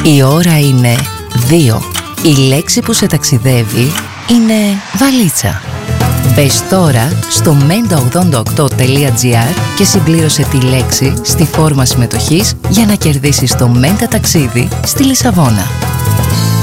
Η ώρα είναι 2. Η λέξη που σε ταξιδεύει είναι βαλίτσα. Μπες τώρα στο menta88.gr και συμπλήρωσε τη λέξη στη φόρμα συμμετοχής για να κερδίσεις το Menta ταξίδι στη Λισαβόνα.